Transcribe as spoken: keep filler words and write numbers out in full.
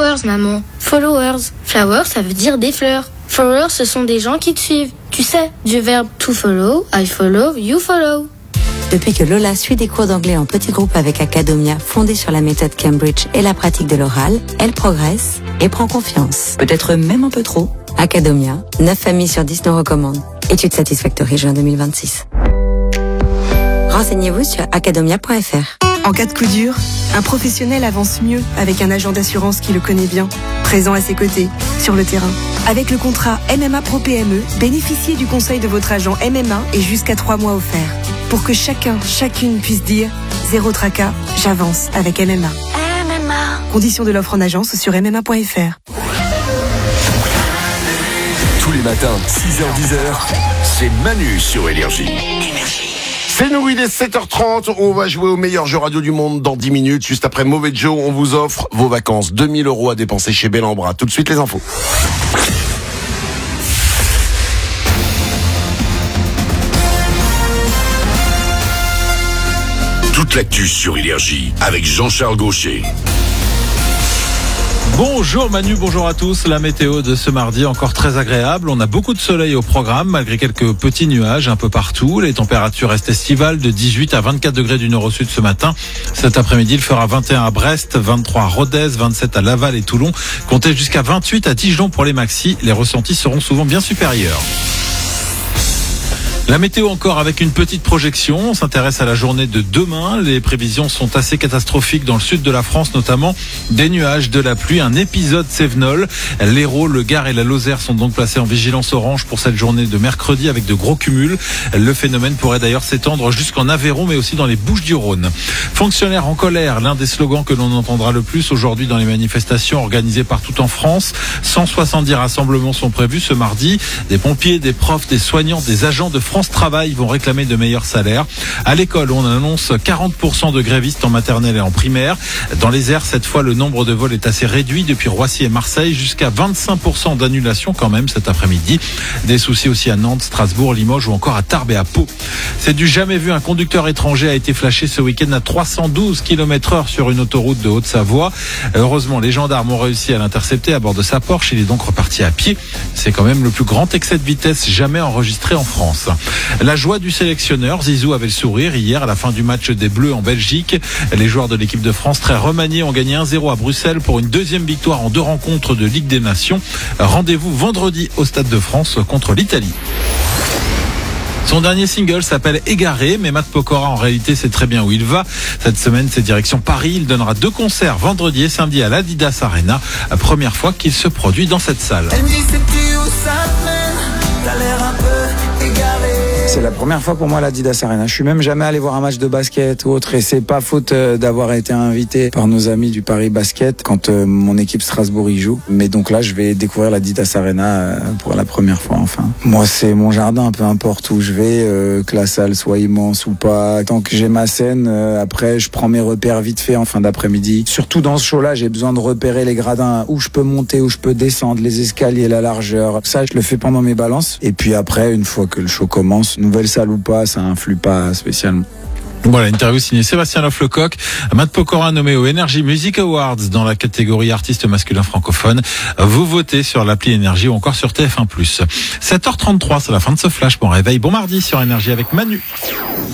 followers, maman. Followers. Flowers, ça veut dire des fleurs. Followers, ce sont des gens qui te suivent. Tu sais, du verbe to follow, I follow, you follow. Depuis que Lola suit des cours d'anglais en petit groupe avec Academia, fondée sur la méthode Cambridge et la pratique de l'oral, elle progresse et prend confiance. Peut-être même un peu trop. Academia, neuf familles sur dix nous recommandent. Étude Satisfactory juin deux mille vingt-six. Renseignez-vous sur academia point f r. En cas de coup dur, un professionnel avance mieux avec un agent d'assurance qui le connaît bien, présent à ses côtés, sur le terrain. Avec le contrat M M A Pro P M E, bénéficiez du conseil de votre agent M M A et jusqu'à trois mois offerts. Pour que chacun, chacune puisse dire « Zéro tracas, j'avance avec M M A ». M M A. Conditions de l'offre en agence sur m m a point f r. Tous les matins, six heures dix heures, c'est Manu sur Énergie. C'est nous, il est sept heures trente, on va jouer au meilleur jeu radio du monde dans dix minutes. Juste après Mauvais Joe, on vous offre vos vacances. deux mille euros à dépenser chez Bellambra. Tout de suite les infos. Toute l'actu sur Énergie avec Jean-Charles Gaucher. Bonjour Manu, bonjour à tous. La météo de ce mardi encore très agréable. On a beaucoup de soleil au programme malgré quelques petits nuages un peu partout. Les températures restent estivales de dix-huit à vingt-quatre degrés du nord au sud ce matin. Cet après-midi, il fera vingt et un à Brest, vingt-trois à Rodez, vingt-sept à Laval et Toulon. Comptez jusqu'à vingt-huit à Dijon pour les maxis. Les ressentis seront souvent bien supérieurs. La météo encore avec une petite projection. On s'intéresse à la journée de demain. Les prévisions sont assez catastrophiques dans le sud de la France, notamment des nuages, de la pluie, un épisode cévenol. L'Hérault, le Gard et la Lozère sont donc placés en vigilance orange pour cette journée de mercredi avec de gros cumuls. Le phénomène pourrait d'ailleurs s'étendre jusqu'en Aveyron, mais aussi dans les Bouches-du-Rhône. Fonctionnaires en colère, l'un des slogans que l'on entendra le plus aujourd'hui dans les manifestations organisées partout en France. cent soixante-dix rassemblements sont prévus ce mardi. Des pompiers, des profs, des soignants, des agents de France Travail vont réclamer de meilleurs salaires. À l'école, on annonce quarante pour cent de grévistes en maternelle et en primaire. Dans les airs, cette fois, le nombre de vols est assez réduit depuis Roissy et Marseille, jusqu'à vingt-cinq pour cent d'annulation quand même cet après-midi. Des soucis aussi à Nantes, Strasbourg, Limoges ou encore à Tarbes et à Pau. C'est du jamais vu. Un conducteur étranger a été flashé ce week-end à trois cent douze kilomètres heure sur une autoroute de Haute-Savoie. Heureusement, les gendarmes ont réussi à l'intercepter à bord de sa Porsche. Il est donc reparti à pied. C'est quand même le plus grand excès de vitesse jamais enregistré en France. La joie du sélectionneur, Zizou avait le sourire hier à la fin du match des Bleus en Belgique. Les joueurs de l'équipe de France très remaniés ont gagné un zéro à Bruxelles pour une deuxième victoire en deux rencontres de Ligue des Nations. Rendez-vous vendredi au Stade de France contre l'Italie. Son dernier single s'appelle Égaré, mais Matt Pokora en réalité sait très bien où il va. Cette semaine, c'est direction Paris. Il donnera deux concerts vendredi et samedi à l'Adidas Arena. La première fois qu'il se produit dans cette salle. Elle me dit c'est plus où ça te mène, t'as l'air un peu égaré. C'est la première fois pour moi à l'Adidas Arena. Je suis même jamais allé voir un match de basket ou autre, et c'est pas faute d'avoir été invité par nos amis du Paris Basket quand euh, mon équipe Strasbourg y joue. Mais donc là, je vais découvrir l'Adidas Arena euh, pour la première fois enfin. Moi, c'est mon jardin, peu importe où je vais, euh, que la salle soit immense ou pas. Tant que j'ai ma scène, euh, après, je prends mes repères vite fait en fin d'après-midi. Surtout dans ce show-là, j'ai besoin de repérer les gradins, où je peux monter, où je peux descendre, les escaliers, la largeur. Ça, je le fais pendant mes balances. Et puis après, une fois que le show commence, nouvelle salle ou pas, ça influe pas spécialement. Voilà, interview signée Sébastien Loff-Lecoq. Matt Pokora nommé au Energy Music Awards dans la catégorie artiste masculin francophone. Vous votez sur l'appli Énergie ou encore sur T F un plus. sept heures trente-trois, c'est la fin de ce flash. Bon réveil, bon mardi sur Énergie avec Manu.